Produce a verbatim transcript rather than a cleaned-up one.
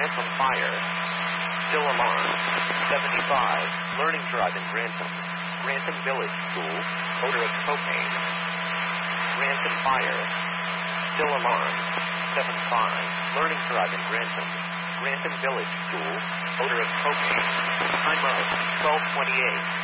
Grantham Fire. Still alarm. seventy-five. Learning Drive in Grantham. Grantham Village School. Odor of cocaine. Grantham Fire. Still alarm. seventy-five. Learning Drive in Grantham. Grantham Village School. Odor of cocaine. Time of twelve twenty-eight.